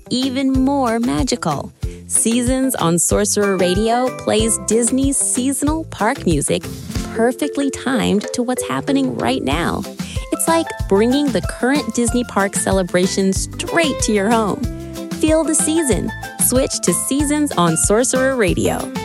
even more magical. Seasons on Sorcerer Radio plays Disney's seasonal park music perfectly timed to what's happening right now. It's like bringing the current Disney park celebration straight to your home. Feel the season. Switch to Seasons on Sorcerer Radio.